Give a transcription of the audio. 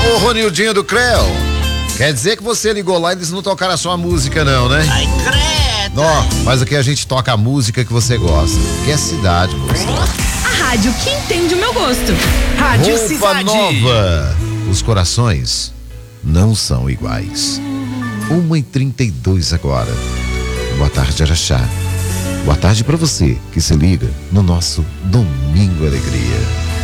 Ô, Ronildinho do Creu, quer dizer que você ligou lá e eles não tocaram a sua música não, né? Ai, credo. Ó, mas aqui a gente toca a música que você gosta, que é Cidade, moça. A rádio que entende o meu gosto. Rádio Roupa Cidade. nova. Os corações não são iguais. 1h32 agora. Boa tarde, Araxá. Boa tarde pra você que se liga no nosso Domingo Alegria.